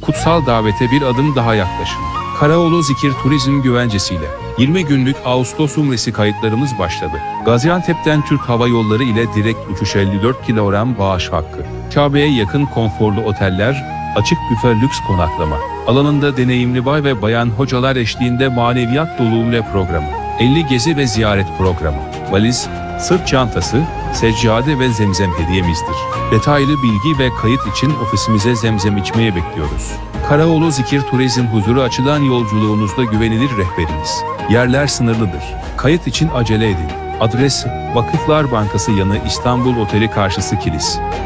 Kutsal davete bir adım daha yaklaşın. Karaoğlu Zikir Turizm güvencesiyle 20 günlük Ağustos umresi kayıtlarımız başladı. Gaziantep'ten Türk Hava Yolları ile direkt uçuş, 54 kilogram bağış hakkı. Kabe'ye yakın konforlu oteller, açık büfe, lüks konaklama alanında deneyimli bay ve bayan hocalar eşliğinde maneviyat dolu umre programı, 50 gezi ve ziyaret programı, valiz, sırt çantası, seccade ve zemzem hediyemizdir. Detaylı bilgi ve kayıt için ofisimize zemzem içmeye bekliyoruz. Karaoğlu Zikir Turizm, huzuru açılan yolculuğunuzda güvenilir rehberiniz. Yerler sınırlıdır. Kayıt için acele edin. Adres: Vakıflar Bankası yanı, İstanbul Oteli karşısı, Kilis.